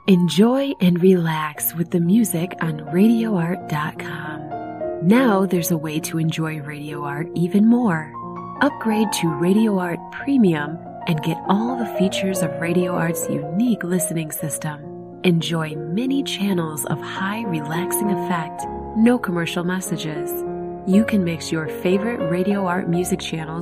Enjoy and relax with the music on RadioArt.com. Now there's a way to enjoy Radio Art even more. Upgrade to Radio Art Premium and get all the features of Radio Art's unique listening system. Enjoy many channels of high relaxing effect, no commercial messages. You can mix your favorite Radio Art music channels